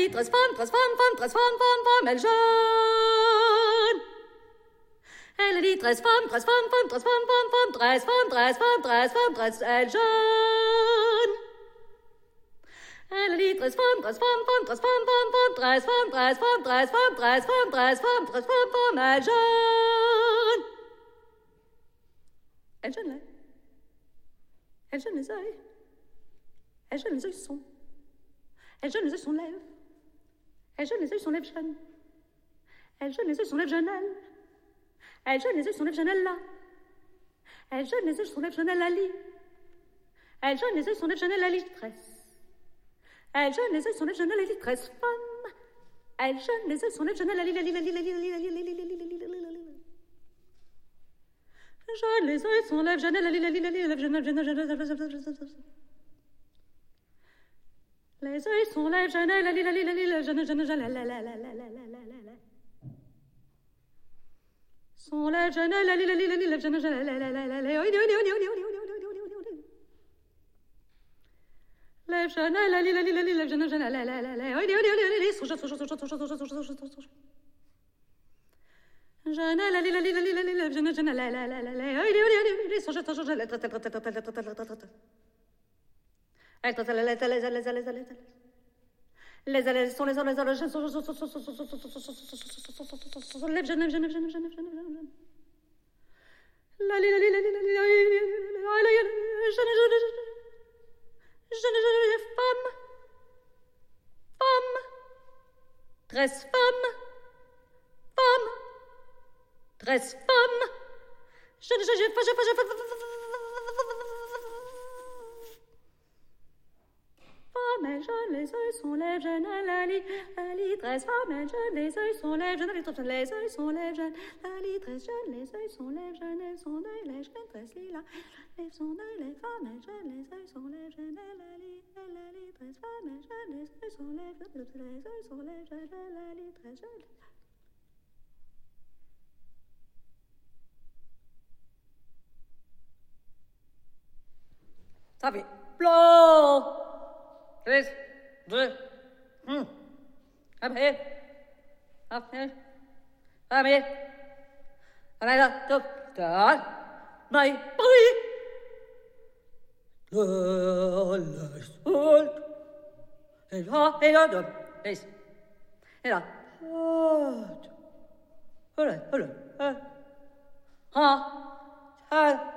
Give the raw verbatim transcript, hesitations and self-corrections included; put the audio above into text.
dit treize femmes, treize femmes, femmes, treize femmes, femmes, femmes, elle jeûne. Elle dit treize femmes, treize femmes, femmes, treize femmes, femmes, femmes, treize femmes, treize femmes, treize femmes, treize, elle jeûne. Elle dit treize femmes, treize femmes, femmes, treize femmes, femmes, femmes, treize femmes, treize femmes, treize femmes, treize femmes, treize femmes, treize femmes, femmes, elle jeûne. Elle jeûne là. Elle jeûne les œils. Elle jeûne les œils sont. Elle jeûne les œils sont lèvres. Elle jeûne les œils sont lèvres jeunes. Elle jeûne les œils sont lèvres jeunes elle. Elle jeûne les œils sont lèvres jeunes elle là. Elle jeûne les œils sont lèvres jeunes elle la lit. Elle jeûne les œils sont lèvres jeunes elle la litresse. Elle jeûne les œils sont lèvres jeunes elle la litresse femme. Elle jeûne les œils sont lèvres jeunes elle la lit la lit la lit la lit la lit la lit la lit la lit la lit la lit. Jeune les œils sont lèvres, jeune la lit, la lit, la lit, lèvres, jeune, jeune, jeune, les œils sont lèvres, jeune la lit, la lit, la lit, jeune, jeune, jeune, la la la la la la la la la sont lèvres, jeune la lit, la lit, la lit, lèvres, jeune, jeune, la la la la la lèvres, jeune la lit, la lit, la lit, lèvres, jeune, jeune, la la la la la je ne la li la li la li la li la je ne je ne la la la la la oi oi oi oi so je so je la ta ta ta ta ta ta ta ta ta elle ta la la la la la la la les allées sont les allées les allées so so so so so so so so so so lève je ne je ne je ne je ne je ne la li la li la li la li je ne je ne je ne je ne femme femme treize femmes femme treize femmes. Je ne, je, je, je, je, femmes, elles jeûnent, les œils sont lèvres, jeûnent, la lit, la lit, treize femmes, elles jeûnent, les œils sont lèvres, jeûnent, les œils sont lèvres, jeûnent, la lit, treize jeunes, les œils sont lèvres, jeûnent, elles sont œils, les jeunes, treize lilas, les sont œils, les femmes, elles jeûnent, les œils sont lèvres, jeûnent, la lit, la lit, treize femmes, elles jeûnent, les œils sont lèvres, les œils sont lèvres, jeûnent, la lit, treize jeunes. Ça fait plomb. Tres, deux, un. Après, après, après, après, là, top, top, my boy. Le, le, sol. Et là, et là, deux, et ici. Et là. Voilà, voilà, voilà. Ah, ah.